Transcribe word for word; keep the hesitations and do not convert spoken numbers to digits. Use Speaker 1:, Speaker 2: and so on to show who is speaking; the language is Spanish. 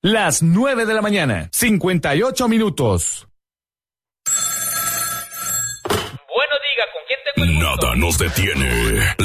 Speaker 1: Las nueve de la mañana, cincuenta y ocho minutos.
Speaker 2: Bueno, diga, ¿con quién tengo el gusto?
Speaker 3: Nada nos detiene.